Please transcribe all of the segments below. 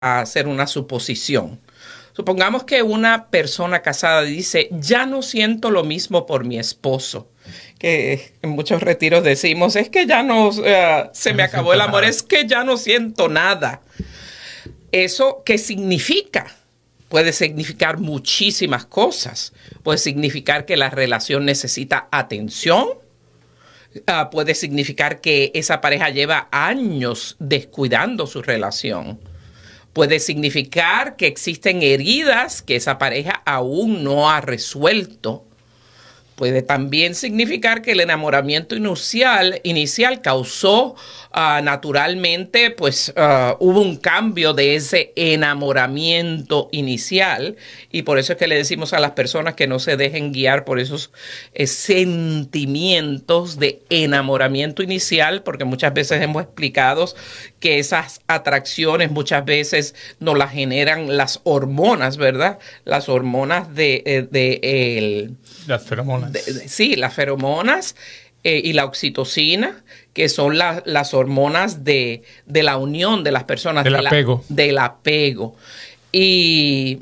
hacer una suposición. Supongamos que una persona casada dice, ya no siento lo mismo por mi esposo. Que en muchos retiros decimos, es que ya no, se me acabó el amor, es que ya no siento nada. ¿Eso qué significa? Puede significar muchísimas cosas. Puede significar que la relación necesita atención. Puede significar que esa pareja lleva años descuidando su relación. Puede significar que existen heridas que esa pareja aún no ha resuelto. Puede también significar que el enamoramiento inicial causó naturalmente, pues hubo un cambio de ese enamoramiento inicial, y por eso es que le decimos a las personas que no se dejen guiar por esos sentimientos de enamoramiento inicial, porque muchas veces hemos explicado que esas atracciones muchas veces nos las generan las hormonas, ¿verdad? Las hormonas las feromonas. Sí, las feromonas y la oxitocina, que son las hormonas de la unión de las personas. Del apego. Del apego. Y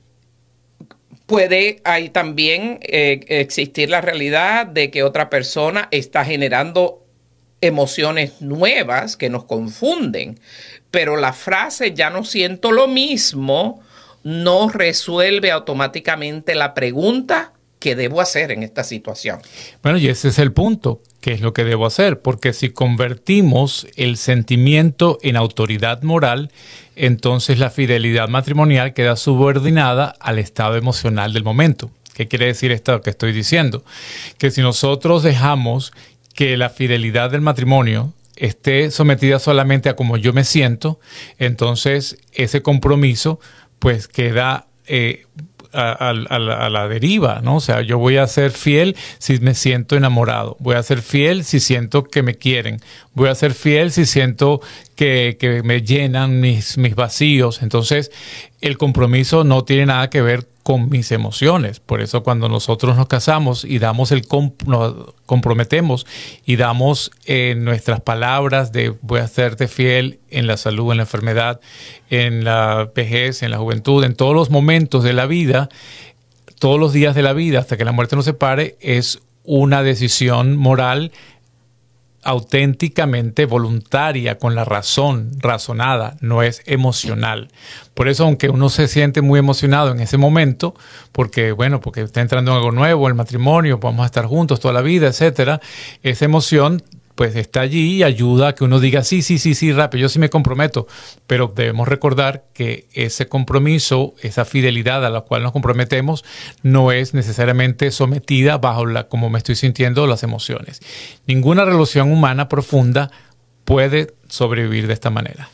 puede ahí también existir la realidad de que otra persona está generando emociones nuevas que nos confunden. Pero la frase "ya no siento lo mismo" no resuelve automáticamente la pregunta ¿qué debo hacer en esta situación? Bueno, y ese es el punto. ¿Qué es lo que debo hacer? Porque si convertimos el sentimiento en autoridad moral, entonces la fidelidad matrimonial queda subordinada al estado emocional del momento. ¿Qué quiere decir esto que estoy diciendo? Que si nosotros dejamos que la fidelidad del matrimonio esté sometida solamente a cómo yo me siento, entonces ese compromiso pues queda a la deriva, ¿no? O sea, yo voy a ser fiel si me siento enamorado, voy a ser fiel si siento que me quieren, voy a ser fiel si siento que me llenan mis vacíos. Entonces, el compromiso no tiene nada que ver con mis emociones. Por eso cuando nosotros nos casamos y nos comprometemos y damos nuestras palabras de voy a serte fiel en la salud, en la enfermedad, en la vejez, en la juventud, en todos los momentos de la vida, todos los días de la vida, hasta que la muerte nos separe, es una decisión moral auténticamente voluntaria, con la razón, razonada, no es emocional. Por eso, aunque uno se siente muy emocionado en ese momento, porque está entrando en algo nuevo, el matrimonio, vamos a estar juntos toda la vida, etcétera, esa emoción pues está allí y ayuda a que uno diga sí, rápido, yo sí me comprometo. Pero debemos recordar que ese compromiso, esa fidelidad a la cual nos comprometemos, no es necesariamente sometida bajo como me estoy sintiendo las emociones. Ninguna relación humana profunda puede sobrevivir de esta manera.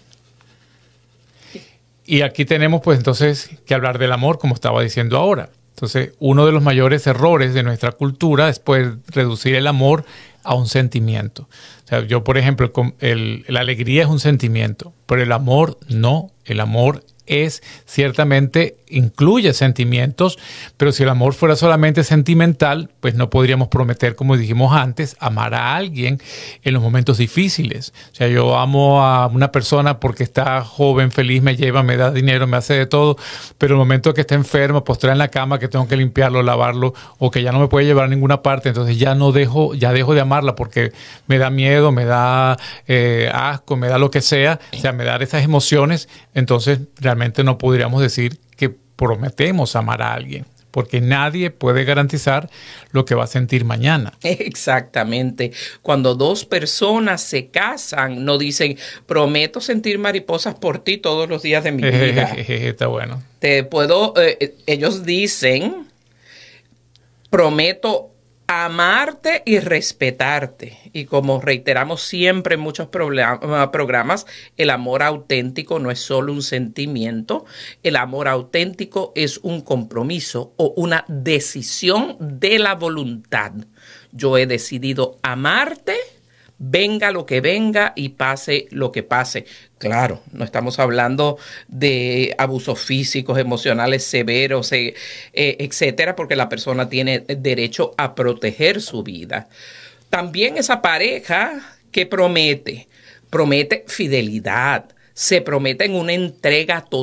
Y aquí tenemos pues entonces que hablar del amor, como estaba diciendo ahora. Entonces, uno de los mayores errores de nuestra cultura es pues reducir el amor a un sentimiento. O sea, yo, por ejemplo, la alegría es un sentimiento, pero el amor no. El amor ciertamente incluye sentimientos, pero si el amor fuera solamente sentimental, pues no podríamos prometer, como dijimos antes, amar a alguien en los momentos difíciles. O sea, yo amo a una persona porque está joven, feliz, me lleva, me da dinero, me hace de todo, pero el momento que está enfermo, postrada en la cama, que tengo que limpiarlo, lavarlo, o que ya no me puede llevar a ninguna parte, entonces ya dejo de amarla porque me da miedo, me da asco, me da lo que sea, o sea, me da esas emociones, entonces realmente no podríamos decir que prometemos amar a alguien, porque nadie puede garantizar lo que va a sentir mañana. Exactamente. Cuando dos personas se casan, no dicen, prometo sentir mariposas por ti todos los días de mi vida. Está bueno. Ellos dicen, prometo amarte y respetarte. Y como reiteramos siempre en muchos programas, el amor auténtico no es solo un sentimiento. El amor auténtico es un compromiso o una decisión de la voluntad. Yo he decidido amarte, venga lo que venga y pase lo que pase. Claro, no estamos hablando de abusos físicos, emocionales severos, etcétera, porque la persona tiene derecho a proteger su vida. También esa pareja que promete fidelidad, se prometen una entrega total